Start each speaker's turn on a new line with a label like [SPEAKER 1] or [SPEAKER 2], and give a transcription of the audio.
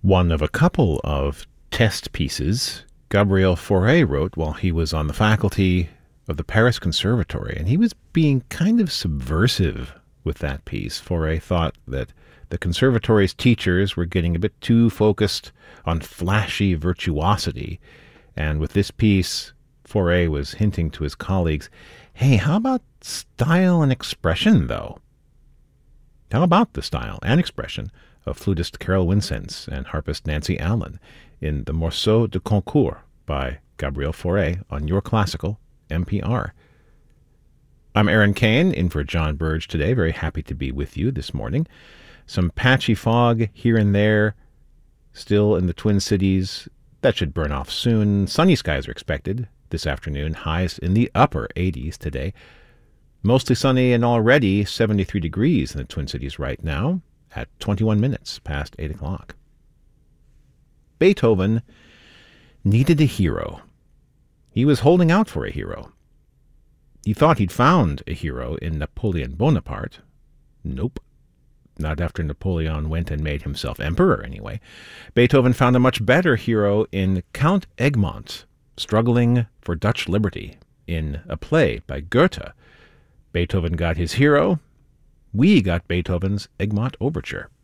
[SPEAKER 1] one of a couple of test pieces Gabriel Fauré wrote while he was on the faculty of the Paris Conservatory, and he was being kind of subversive with that piece. Fauré thought that the conservatory's teachers were getting a bit too focused on flashy virtuosity, and with this piece, Fauré was hinting to his colleagues, hey, how about style and expression, though? How about the style and expression of flutist Carol Wincenz and harpist Nancy Allen in the Morceau de Concours by Gabriel Fauré on Your Classical NPR. I'm Aaron Kane, in for John Burge today. Very happy to be with you this morning. Some patchy fog here and there, still in the Twin Cities. That should burn off soon. Sunny skies are expected this afternoon. Highs in the upper 80s today. Mostly sunny and already 73 degrees in the Twin Cities right now at 21 minutes past 8 o'clock. Beethoven needed a hero. He was holding out for a hero. He thought he'd found a hero in Napoleon Bonaparte. Nope. Not after Napoleon went and made himself emperor, anyway. Beethoven found a much better hero in Count Egmont, struggling for Dutch liberty, in a play by Goethe. Beethoven got his hero. We got Beethoven's Egmont Overture.